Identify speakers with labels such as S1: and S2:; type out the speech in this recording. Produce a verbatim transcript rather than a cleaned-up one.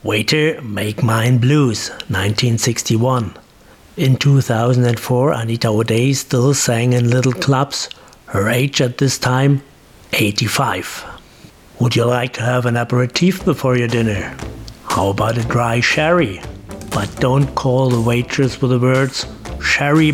S1: Waiter, Make Mine Blues, nineteen sixty-one. In two thousand four, Anita O'Day still sang in little clubs. Her age at this time, eighty-five. Would you like to have an aperitif before your dinner? How about a dry sherry? But don't call the waitress with the words, "Sherry